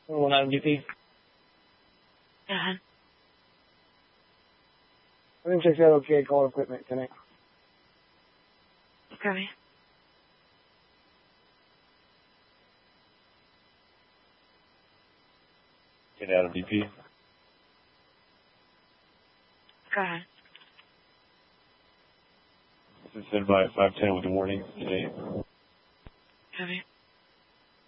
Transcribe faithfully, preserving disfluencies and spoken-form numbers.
one Adam D P. Go ahead. I didn't check that okay, call equipment tonight. Okay. Get Adam D P. Go ahead. This is sent by five ten with the warning today. Copy.